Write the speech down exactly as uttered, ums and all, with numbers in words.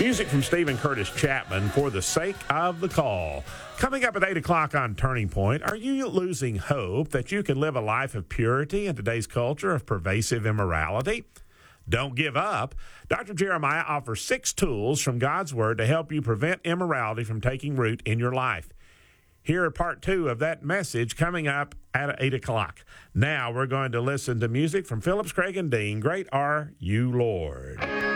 Music from Stephen Curtis Chapman, For the Sake of the Call. Coming up at eight o'clock on Turning Point, are you losing hope that you can live a life of purity in today's culture of pervasive immorality? Don't give up. Doctor Jeremiah offers six tools from God's Word to help you prevent immorality from taking root in your life. Here are part two of that message coming up at eight o'clock. Now we're going to listen to music from Phillips, Craig, and Dean. Great Are You, Lord.